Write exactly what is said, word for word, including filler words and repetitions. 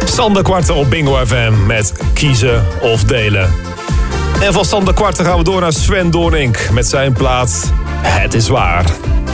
Sander Kwarte op Bingo F M met Kiezen of Delen. En van Sander Kwarte gaan we door naar Sven Doornink met zijn plaat Het is Waar.